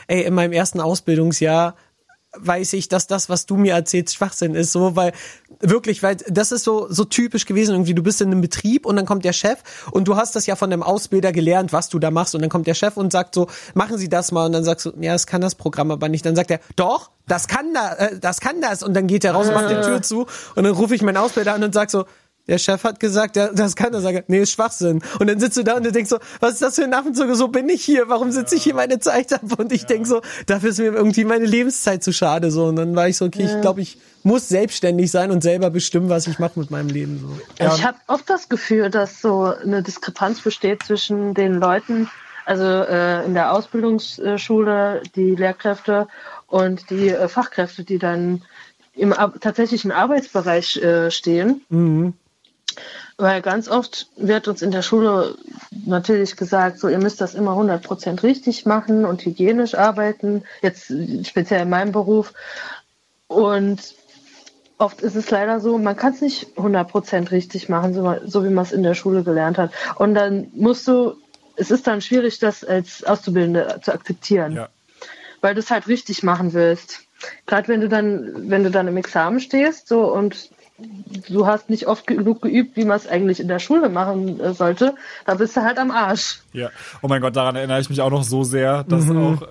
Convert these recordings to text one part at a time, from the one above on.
ey, in meinem ersten Ausbildungsjahr weiß ich, dass das, was du mir erzählst, Schwachsinn ist, so, weil das ist so typisch gewesen, irgendwie, du bist in einem Betrieb und dann kommt der Chef und du hast das ja von dem Ausbilder gelernt, was du da machst und dann kommt der Chef und sagt so, machen Sie das mal und dann sagst du, ja, das kann das Programm aber nicht, dann sagt er, doch, das kann das und dann geht er raus und macht die Tür zu und dann rufe ich meinen Ausbilder an und sag so, der Chef hat gesagt, das kann er sagen. Nee, ist Schwachsinn. Und dann sitzt du da und du denkst so, was ist das für ein Affenzug? So bin ich hier. Warum sitze ich hier meine Zeit ab? Und ich denk so, dafür ist mir irgendwie meine Lebenszeit zu schade. So. Und dann war ich so, okay, ich glaube, ich muss selbstständig sein und selber bestimmen, was ich mache mit meinem Leben. So. Ja. Ich habe oft das Gefühl, dass so eine Diskrepanz besteht zwischen den Leuten, also in der Ausbildungsschule, die Lehrkräfte und die Fachkräfte, die dann im tatsächlichen Arbeitsbereich stehen. Mhm. Weil ganz oft wird uns in der Schule natürlich gesagt, so, ihr müsst das immer 100% richtig machen und hygienisch arbeiten, jetzt speziell in meinem Beruf. Und oft ist es leider so, man kann es nicht 100% richtig machen, so wie man es in der Schule gelernt hat. Und dann es ist dann schwierig, das als Auszubildende zu akzeptieren, weil du es halt richtig machen willst. Gerade wenn du dann im Examen stehst, so, und du hast nicht oft genug geübt, wie man es eigentlich in der Schule machen sollte, da bist du halt am Arsch. Ja, oh mein Gott, daran erinnere ich mich auch noch so sehr, dass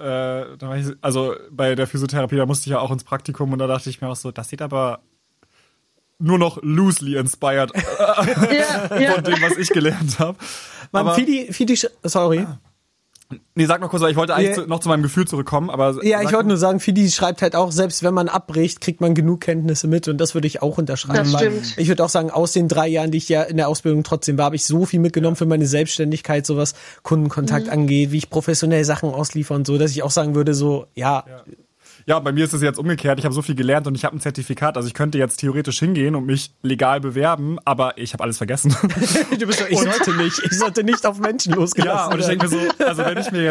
also bei der Physiotherapie, da musste ich ja auch ins Praktikum und da dachte ich mir auch so, das sieht aber nur noch loosely inspired von dem, was ich gelernt habe. Aber Fidi, sorry. Nee, sag noch kurz, weil ich wollte eigentlich noch zu meinem Gefühl zurückkommen, aber... Ja, ich wollte nur sagen, Fidi schreibt halt auch, selbst wenn man abbricht, kriegt man genug Kenntnisse mit und das würde ich auch unterschreiben. Das stimmt. Ich würde auch sagen, aus den 3 Jahren, die ich ja in der Ausbildung trotzdem war, habe ich so viel mitgenommen für meine Selbstständigkeit, so was Kundenkontakt angeht, wie ich professionell Sachen ausliefer und so, dass ich auch sagen würde, so, Ja, bei mir ist es jetzt umgekehrt. Ich habe so viel gelernt und ich habe ein Zertifikat. Also ich könnte jetzt theoretisch hingehen und mich legal bewerben, aber ich habe alles vergessen. Du bist so, ich sollte nicht auf Menschen losgelassen und ich denke mir so, also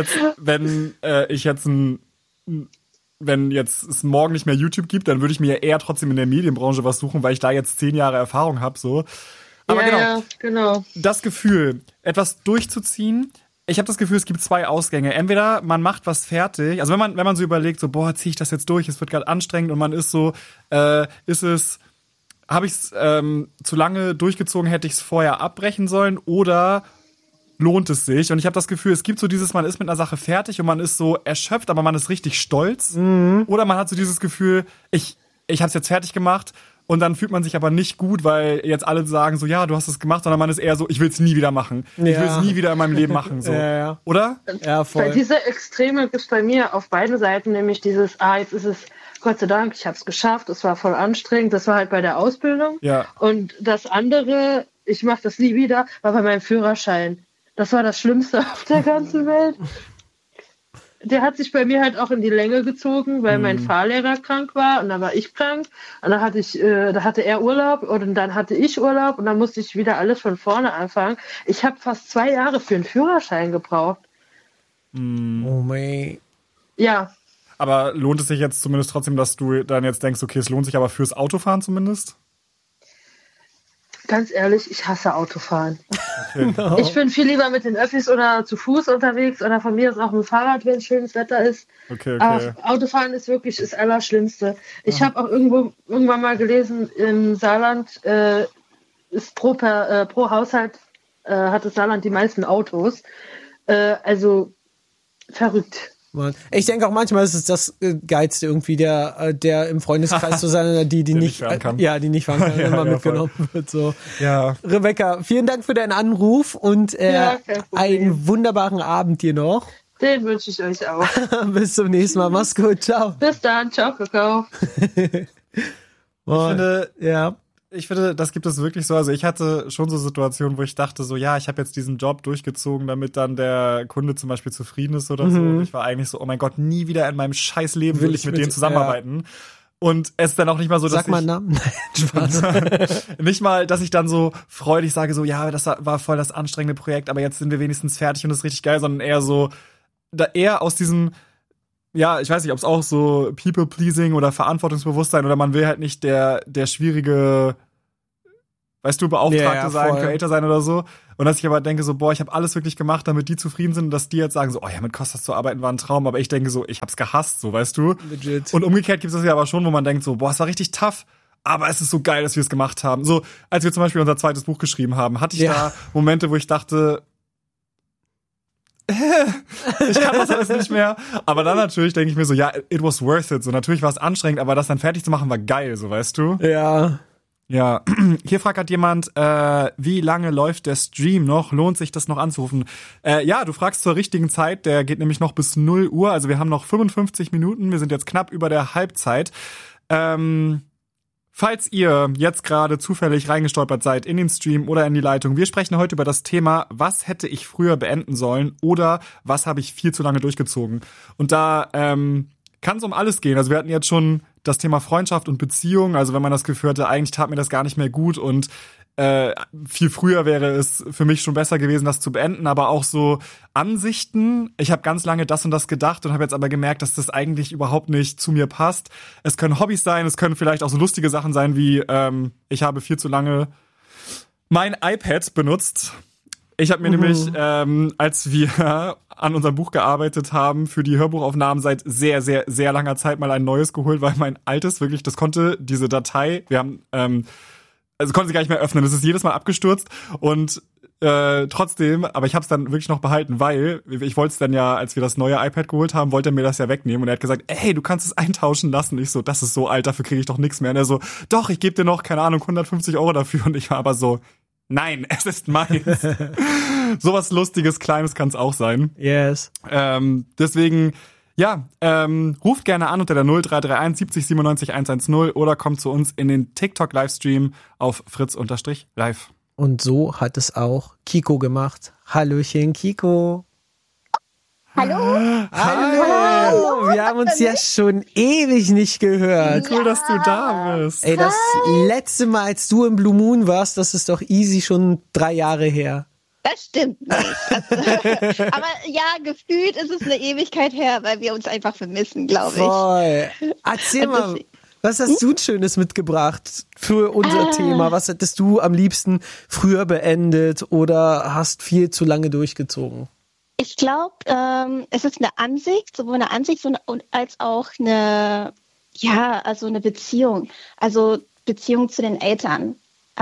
wenn jetzt es morgen nicht mehr YouTube gibt, dann würde ich mir eher trotzdem in der Medienbranche was suchen, weil ich da jetzt 10 Jahre Erfahrung habe, so. Aber genau. Das Gefühl, etwas durchzuziehen. Ich habe das Gefühl, es gibt 2 Ausgänge. Entweder man macht was fertig, also wenn man so überlegt, so, boah, ziehe ich das jetzt durch, es wird gerade anstrengend und man ist so, habe ich es zu lange durchgezogen, hätte ich es vorher abbrechen sollen oder lohnt es sich? Und ich habe das Gefühl, es gibt so dieses, man ist mit einer Sache fertig und man ist so erschöpft, aber man ist richtig stolz. Oder man hat so dieses Gefühl, ich habe es jetzt fertig gemacht. Und dann fühlt man sich aber nicht gut, weil jetzt alle sagen so, ja, du hast es gemacht, sondern man ist eher so, ich will es nie wieder machen. Ja. Ich will es nie wieder in meinem Leben machen. So. Ja. Oder? Ja, voll. Weil diese Extreme gibt es bei mir auf beiden Seiten, nämlich dieses, jetzt ist es, Gott sei Dank, ich habe es geschafft, es war voll anstrengend, das war halt bei der Ausbildung. Ja. Und das andere, ich mache das nie wieder, war bei meinem Führerschein. Das war das Schlimmste auf der ganzen Welt. Der hat sich bei mir halt auch in die Länge gezogen, weil mein Fahrlehrer krank war und dann war ich krank und dann da hatte er Urlaub und dann hatte ich Urlaub und dann musste ich wieder alles von vorne anfangen. Ich habe fast 2 Jahre für einen Führerschein gebraucht. Oh mein. Ja. Aber lohnt es sich jetzt zumindest trotzdem, dass du dann jetzt denkst, okay, es lohnt sich aber fürs Autofahren zumindest? Ganz ehrlich, ich hasse Autofahren. Okay. No. Ich bin viel lieber mit den Öffis oder zu Fuß unterwegs oder von mir aus auch mit dem Fahrrad, wenn schönes Wetter ist. Okay. Aber Autofahren ist wirklich das Allerschlimmste. Ich habe auch irgendwann mal gelesen, im Saarland ist pro Haushalt hat das Saarland die meisten Autos. Also verrückt. Mann. Ich denke auch manchmal ist es das Geilste irgendwie, der im Freundeskreis zu sein, die nicht fahren kann. Ja, die nicht fahren kann, immer mitgenommen wird. So. Ja. Rebecca, vielen Dank für deinen Anruf und einen wunderbaren Abend dir noch. Den wünsche ich euch auch. Bis zum nächsten Mal. Mach's gut. Ciao. Bis dann. Ciao, Kakao. Ich finde, das gibt es wirklich so. Also ich hatte schon so Situationen, wo ich dachte so, ja, ich habe jetzt diesen Job durchgezogen, damit dann der Kunde zum Beispiel zufrieden ist oder so. Und ich war eigentlich so, oh mein Gott, nie wieder in meinem scheiß Leben will ich mit denen zusammenarbeiten. Ja. Und es ist dann auch nicht mal so, dass Sag mal einen Namen. Nein, Spaß. Nicht mal, dass ich dann so freudig sage so, ja, das war voll das anstrengende Projekt, aber jetzt sind wir wenigstens fertig und das ist richtig geil, sondern eher so, eher aus diesem, ja, ich weiß nicht, ob es auch so People-Pleasing oder Verantwortungsbewusstsein oder man will halt nicht der schwierige weißt du, Beauftragte sein, voll. Creator sein oder so. Und dass ich aber denke so, boah, ich habe alles wirklich gemacht, damit die zufrieden sind und dass die jetzt sagen so, oh ja, mit Kostas zu arbeiten war ein Traum, aber ich denke so, ich hab's gehasst, so, weißt du. Legit. Und umgekehrt gibt es das ja aber schon, wo man denkt so, boah, es war richtig tough, aber es ist so geil, dass wir es gemacht haben. So, als wir zum Beispiel unser zweites Buch geschrieben haben, hatte ich da Momente, wo ich dachte, ich kann das alles nicht mehr. Aber dann natürlich denke ich mir so, ja, it was worth it. So, natürlich war es anstrengend, aber das dann fertig zu machen war geil, so, weißt du. Ja. Ja, hier fragt jemand, wie lange läuft der Stream noch? Lohnt sich das noch anzurufen? Ja, du fragst zur richtigen Zeit, der geht nämlich noch bis 0 Uhr, also wir haben noch 55 Minuten, wir sind jetzt knapp über der Halbzeit. Falls ihr jetzt gerade zufällig reingestolpert seid in den Stream oder in die Leitung, wir sprechen heute über das Thema, was hätte ich früher beenden sollen oder was habe ich viel zu lange durchgezogen? Und da kann es um alles gehen. Also wir hatten jetzt schon das Thema Freundschaft und Beziehung. Also wenn man das Gefühl hatte, eigentlich tat mir das gar nicht mehr gut und viel früher wäre es für mich schon besser gewesen, das zu beenden. Aber auch so Ansichten. Ich habe ganz lange das und das gedacht und habe jetzt aber gemerkt, dass das eigentlich überhaupt nicht zu mir passt. Es können Hobbys sein, es können vielleicht auch so lustige Sachen sein wie ich habe viel zu lange mein iPad benutzt. Ich habe mir nämlich, als wir an unserem Buch gearbeitet haben, für die Hörbuchaufnahmen seit sehr, sehr, sehr langer Zeit mal ein neues geholt, weil mein altes wirklich, das konnte diese Datei, wir haben, also konnte sie gar nicht mehr öffnen, es ist jedes Mal abgestürzt und trotzdem, aber ich habe es dann wirklich noch behalten, weil ich wollte es dann ja, als wir das neue iPad geholt haben, wollte er mir das ja wegnehmen und er hat gesagt, ey, du kannst es eintauschen lassen. Ich so, das ist so alt, dafür kriege ich doch nichts mehr. Und er so, doch, ich gebe dir noch, keine Ahnung, 150 € dafür und ich war aber so, nein, es ist meins. Sowas Lustiges, Kleines kann es auch sein. Yes. Deswegen, ja, ruft gerne an unter der 0331 70 97 110 oder kommt zu uns in den TikTok-Livestream auf fritz_live. Und so hat es auch Kiko gemacht. Hallöchen, Kiko. Hallo? Hallo. Wir haben uns ja schon ewig nicht gehört. Cool, dass du da bist. Ey, das letzte Mal, als du im Blue Moon warst, das ist doch easy schon 3 Jahre her. Das stimmt nicht. Aber ja, gefühlt ist es eine Ewigkeit her, weil wir uns einfach vermissen, glaube ich. Voll. Erzähl mal, was hast du Schönes mitgebracht für unser Thema? Was hättest du am liebsten früher beendet oder hast viel zu lange durchgezogen? Ich glaube, es ist eine Ansicht, sowohl eine Ansicht als auch eine, ja, also eine Beziehung. Also Beziehung zu den Eltern.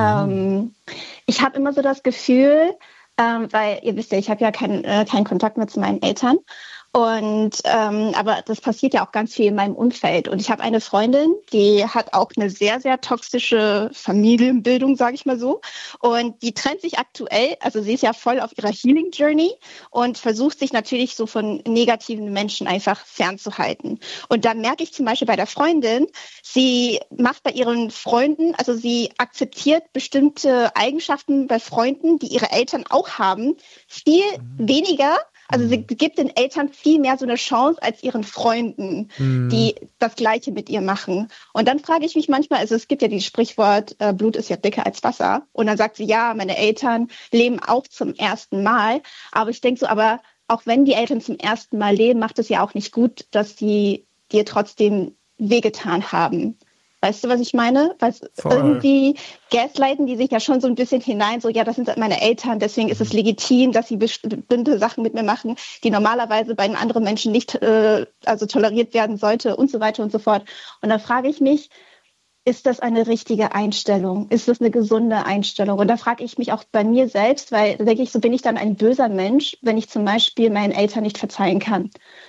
Ich habe immer so das Gefühl, weil ihr wisst ja, ich habe ja keinen Kontakt mehr zu meinen Eltern. Und aber das passiert ja auch ganz viel in meinem Umfeld. Und ich habe eine Freundin, die hat auch eine sehr, sehr toxische Familienbildung, sage ich mal so. Und die trennt sich aktuell, also sie ist ja voll auf ihrer Healing Journey und versucht sich natürlich so von negativen Menschen einfach fernzuhalten. Und da merke ich zum Beispiel bei der Freundin, sie macht bei ihren Freunden, also sie akzeptiert bestimmte Eigenschaften bei Freunden, die ihre Eltern auch haben, viel weniger. Also sie gibt den Eltern viel mehr so eine Chance als ihren Freunden, die das Gleiche mit ihr machen. Und dann frage ich mich manchmal, also es gibt ja dieses Sprichwort, Blut ist ja dicker als Wasser. Und dann sagt sie, ja, meine Eltern leben auch zum ersten Mal. Aber ich denke so, aber auch wenn die Eltern zum ersten Mal leben, macht es ja auch nicht gut, dass die dir trotzdem wehgetan haben. Weißt du, was ich meine? Weil irgendwie gaslighten die sich ja schon so ein bisschen hinein, so, ja, das sind meine Eltern, deswegen ist es legitim, dass sie bestimmte Sachen mit mir machen, die normalerweise bei einem anderen Menschen nicht also toleriert werden sollte und so weiter und so fort. Und da frage ich mich, ist das eine richtige Einstellung? Ist das eine gesunde Einstellung? Und da frage ich mich auch bei mir selbst, weil da denke ich, so bin ich dann ein böser Mensch, wenn ich zum Beispiel meinen Eltern nicht verzeihen kann.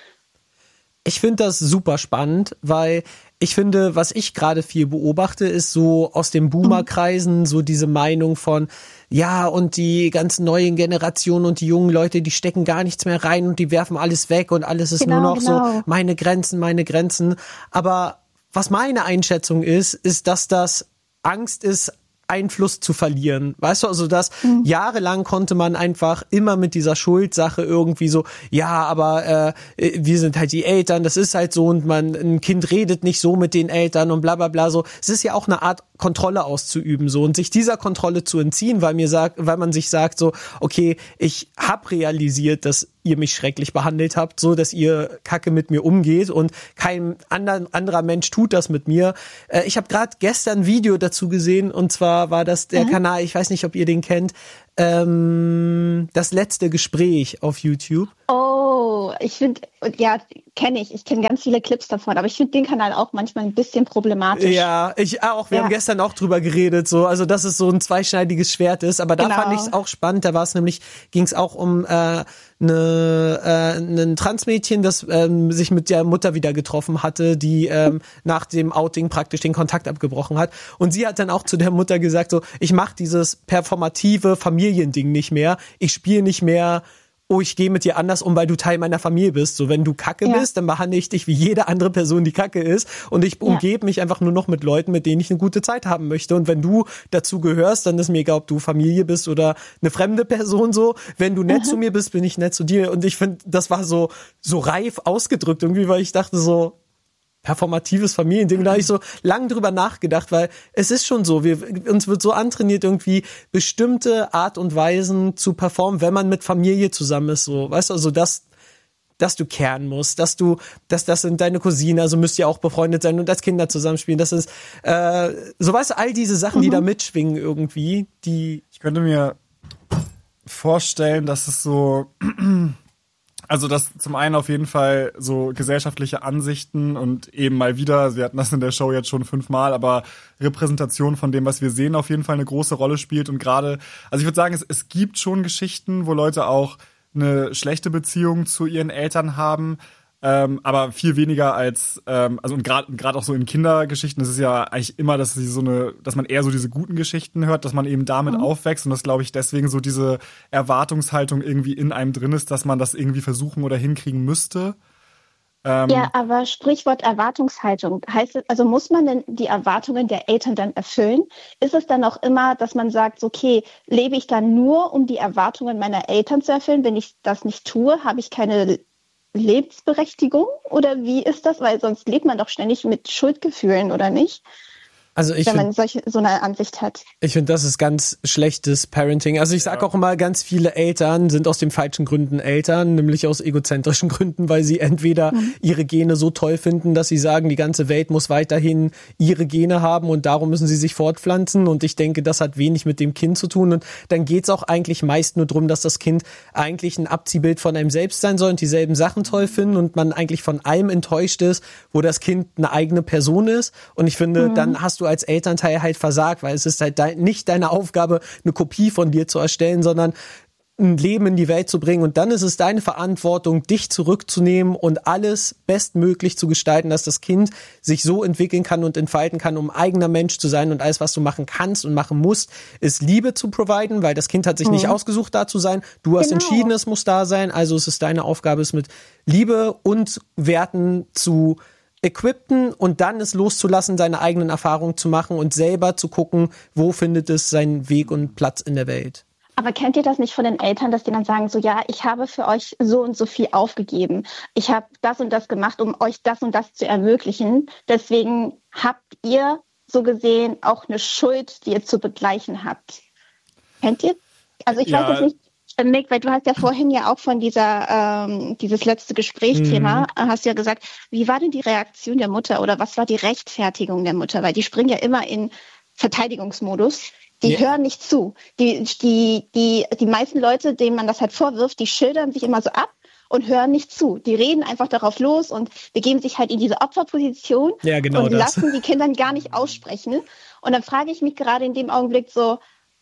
Ich finde das super spannend, weil ich finde, was ich gerade viel beobachte, ist so aus den Boomer-Kreisen so diese Meinung von, ja, und die ganzen neuen Generationen und die jungen Leute, die stecken gar nichts mehr rein und die werfen alles weg und alles ist nur noch so meine Grenzen, meine Grenzen. Aber was meine Einschätzung ist, dass das Angst ist, Einfluss zu verlieren. Weißt du, also dass jahrelang konnte man einfach immer mit dieser Schuldsache irgendwie so, ja, aber wir sind halt die Eltern, das ist halt so und ein Kind redet nicht so mit den Eltern und bla bla bla so. Es ist ja auch eine Art Kontrolle auszuüben so und sich dieser Kontrolle zu entziehen, weil man sich sagt so, okay, ich habe realisiert, dass ihr mich schrecklich behandelt habt, so dass ihr Kacke mit mir umgeht und kein anderer Mensch tut das mit mir. Ich habe gerade gestern ein Video dazu gesehen und zwar war das der Kanal, ich weiß nicht, ob ihr den kennt, das letzte Gespräch auf YouTube. Oh, ich finde, ja, kenne ich. Ich kenne ganz viele Clips davon, aber ich finde den Kanal auch manchmal ein bisschen problematisch. Ja, ich auch. Wir haben gestern auch drüber geredet, so, also dass es so ein zweischneidiges Schwert ist. Aber da fand ich es auch spannend. Da war es nämlich, ging es auch um ein Transmädchen, das sich mit der Mutter wieder getroffen hatte, die nach dem Outing praktisch den Kontakt abgebrochen hat. Und sie hat dann auch zu der Mutter gesagt, so, ich mache dieses performative Familiending nicht mehr. Ich spiele nicht mehr, oh, ich gehe mit dir anders um, weil du Teil meiner Familie bist. So, wenn du Kacke bist, dann behandle ich dich wie jede andere Person, die Kacke ist. Und ich umgebe mich einfach nur noch mit Leuten, mit denen ich eine gute Zeit haben möchte. Und wenn du dazu gehörst, dann ist mir egal, ob du Familie bist oder eine fremde Person so. Wenn du nett zu mir bist, bin ich nett zu dir. Und ich finde, das war so reif ausgedrückt irgendwie, weil ich dachte so, performatives Familiending. Da habe ich so lang drüber nachgedacht, weil es ist schon so, uns wird so antrainiert, irgendwie bestimmte Art und Weisen zu performen, wenn man mit Familie zusammen ist, so, weißt du, also dass du kehren musst, dass das sind deine Cousinen, also müsst ihr auch befreundet sein und als Kinder zusammenspielen, das ist, so, weißt du, all diese Sachen, die da mitschwingen irgendwie, die... Ich könnte mir vorstellen, dass es so... Also das zum einen auf jeden Fall so gesellschaftliche Ansichten und eben mal wieder, wir hatten das in der Show jetzt schon 5-mal, aber Repräsentation von dem, was wir sehen, auf jeden Fall eine große Rolle spielt. Und gerade, also ich würde sagen, es gibt schon Geschichten, wo Leute auch eine schlechte Beziehung zu ihren Eltern haben, aber viel weniger als, also und gerade auch so in Kindergeschichten, das ist ja eigentlich immer, dass man eher so diese guten Geschichten hört, dass man eben damit aufwächst und das, glaube ich, deswegen so diese Erwartungshaltung irgendwie in einem drin ist, dass man das irgendwie versuchen oder hinkriegen müsste. Ja, aber Sprichwort Erwartungshaltung, heißt es, also muss man denn die Erwartungen der Eltern dann erfüllen? Ist es dann auch immer, dass man sagt, okay, lebe ich dann nur, um die Erwartungen meiner Eltern zu erfüllen? Wenn ich das nicht tue, habe ich keine Lebensberechtigung? Oder wie ist das? Weil sonst lebt man doch ständig mit Schuldgefühlen, oder nicht? Also wenn man so eine Ansicht hat. Ich finde, das ist ganz schlechtes Parenting. Also ich sage auch immer, ganz viele Eltern sind aus den falschen Gründen Eltern, nämlich aus egozentrischen Gründen, weil sie entweder ihre Gene so toll finden, dass sie sagen, die ganze Welt muss weiterhin ihre Gene haben und darum müssen sie sich fortpflanzen. Und ich denke, das hat wenig mit dem Kind zu tun. Und dann geht's auch eigentlich meist nur darum, dass das Kind eigentlich ein Abziehbild von einem selbst sein soll und dieselben Sachen toll finden und man eigentlich von allem enttäuscht ist, wo das Kind eine eigene Person ist. Und ich finde, dann hast du als Elternteil halt versagt, weil es ist halt nicht deine Aufgabe, eine Kopie von dir zu erstellen, sondern ein Leben in die Welt zu bringen. Und dann ist es deine Verantwortung, dich zurückzunehmen und alles bestmöglich zu gestalten, dass das Kind sich so entwickeln kann und entfalten kann, um eigener Mensch zu sein. Und alles, was du machen kannst und machen musst, ist Liebe zu providen, weil das Kind hat sich nicht ausgesucht, da zu sein. Du hast entschieden, es muss da sein. Also es ist deine Aufgabe, es mit Liebe und Werten zu equippen und dann es loszulassen, seine eigenen Erfahrungen zu machen und selber zu gucken, wo findet es seinen Weg und Platz in der Welt. Aber kennt ihr das nicht von den Eltern, dass die dann sagen, so ja, ich habe für euch so und so viel aufgegeben. Ich habe das und das gemacht, um euch das und das zu ermöglichen. Deswegen habt ihr so gesehen auch eine Schuld, die ihr zu begleichen habt. Kennt ihr? Also ich weiß jetzt nicht, Nick, weil du hast ja vorhin ja auch von dieses letzte Gesprächsthema, hast ja gesagt, wie war denn die Reaktion der Mutter oder was war die Rechtfertigung der Mutter? Weil die springen ja immer in Verteidigungsmodus. Die hören nicht zu. Die meisten Leute, denen man das halt vorwirft, die schildern sich immer so ab und hören nicht zu. Die reden einfach darauf los und begeben sich halt in diese Opferposition und lassen die Kinder gar nicht aussprechen. Und dann frage ich mich gerade in dem Augenblick so,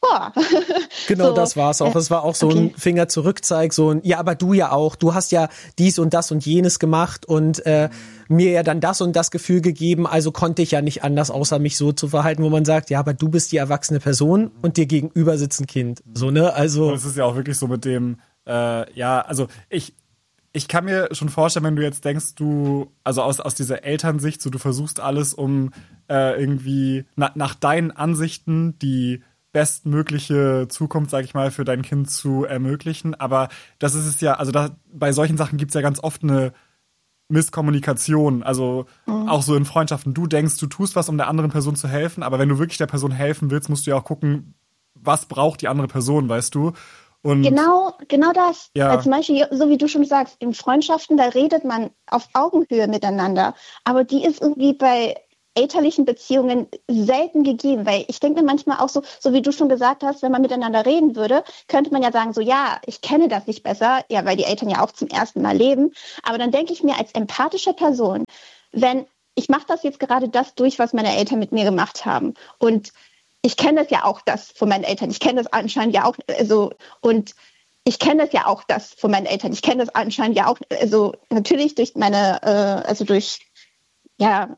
genau, so, das war's auch. Es war auch so ein Finger zurückzeig, so ein, ja, aber du ja auch. Du hast ja dies und das und jenes gemacht und mir ja dann das und das Gefühl gegeben, also konnte ich ja nicht anders, außer mich so zu verhalten, wo man sagt, ja, aber du bist die erwachsene Person und dir gegenüber sitzt ein Kind. So, ne? Also. Das ist ja auch wirklich so mit dem, also ich kann mir schon vorstellen, wenn du jetzt denkst, also aus dieser Elternsicht, so du versuchst alles, um irgendwie nach deinen Ansichten die bestmögliche Zukunft, sag ich mal, für dein Kind zu ermöglichen. Aber das ist es ja, also bei solchen Sachen gibt's ja ganz oft eine Misskommunikation. Also auch so in Freundschaften. Du denkst, du tust was, um der anderen Person zu helfen, aber wenn du wirklich der Person helfen willst, musst du ja auch gucken, was braucht die andere Person, weißt du? Und Genau das. Ja. Weil zum Beispiel, so wie du schon sagst, in Freundschaften, da redet man auf Augenhöhe miteinander. Aber die ist irgendwie bei elterlichen Beziehungen selten gegeben. Weil ich denke mir manchmal auch so wie du schon gesagt hast, wenn man miteinander reden würde, könnte man ja sagen, so ja, ich kenne das nicht besser, ja, weil die Eltern ja auch zum ersten Mal leben. Aber dann denke ich mir als empathische Person, wenn ich mache das jetzt gerade das durch, was meine Eltern mit mir gemacht haben. Und ich kenne das ja auch, das von meinen Eltern. Ich kenne das anscheinend ja auch, und ich kenne das ja auch, das von meinen Eltern. Ich kenne das anscheinend ja auch, natürlich durch meine, durch